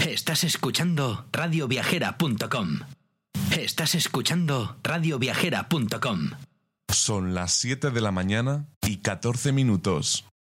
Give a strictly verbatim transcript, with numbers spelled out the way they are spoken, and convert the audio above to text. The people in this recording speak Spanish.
Estás escuchando radio viajera punto com. Estás escuchando radio viajera punto com. Son las siete de la mañana y catorce minutos.